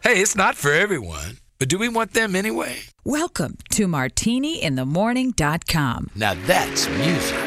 Hey, it's not for everyone, but do we want them anyway? Welcome to MartiniInTheMorning.com. Now that's music.